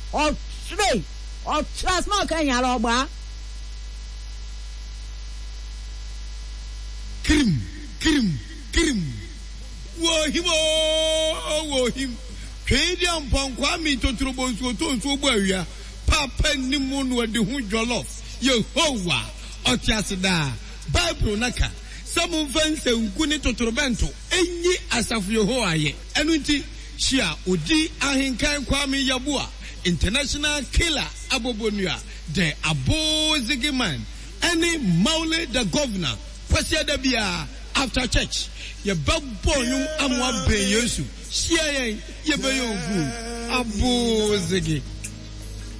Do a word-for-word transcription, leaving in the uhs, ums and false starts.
or three or trust more Kenya Roba. Krim, Krim, Krim. Wo him, wo him. Kadian Ponkwami to Trubos to Suburia. Papa Nimun were the who jollof. Yehovah, Otiasada, Bible Naka. Some fans and Guni to Trobento. Any as of Yehoah, Enuti, Shia, Udi, Ahinkai Kwame Yabua, International Killer, Abobonia, the Abo Zigiman, any Maule the governor, Kwasia Debia, after church, your Babonum Amwa Beyosu, Shia, Yabayo, Abo Zigi.